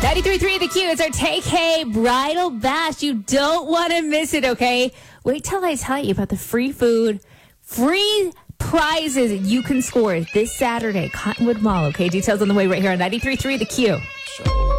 93.3 The Q. It's our Take Hey Bridal Bash. You don't want to miss it, okay? Wait till I tell you about the free food, free prizes you can score this Saturday, Cottonwood Mall, okay? Details on the way right here on 93.3 The Q.